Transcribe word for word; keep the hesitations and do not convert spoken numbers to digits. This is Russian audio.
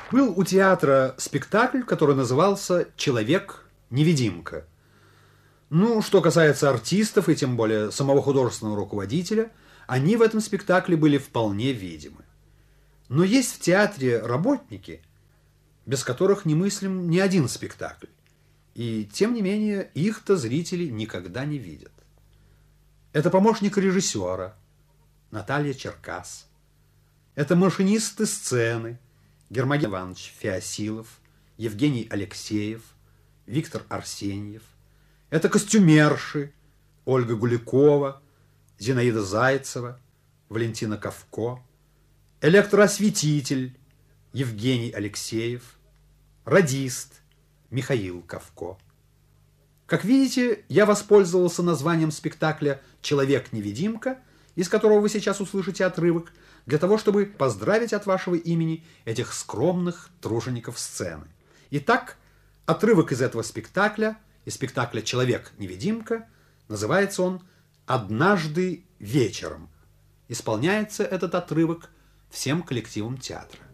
Был у театра спектакль, который назывался «Человек-невидимка». Ну, что касается артистов и тем более самого художественного руководителя, они в этом спектакле были вполне видимы. Но есть в театре работники, без которых немыслим ни один спектакль. И, тем не менее, их-то зрители никогда не видят. Это помощник режиссера Наталья Черкас. Это машинисты сцены Гермоген Иванович Феосилов, Евгений Алексеев, Виктор Арсеньев. Это костюмерши Ольга Гуликова, Зинаида Зайцева, Валентина Ковко. Электроосветитель Евгений Алексеев, радист Михаил Ковко. Как видите, я воспользовался названием спектакля «Человек-невидимка», из которого вы сейчас услышите отрывок, для того, чтобы поздравить от вашего имени этих скромных тружеников сцены. Итак, отрывок из этого спектакля, из спектакля «Человек-невидимка», называется он «Однажды вечером». Исполняется этот отрывок всем коллективом театра.